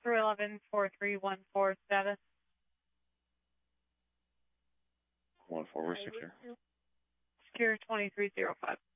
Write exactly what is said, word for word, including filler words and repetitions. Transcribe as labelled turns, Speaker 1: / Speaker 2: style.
Speaker 1: three eleven, four three one four status.
Speaker 2: One four, we're secure.
Speaker 1: Secure twenty-three zero five.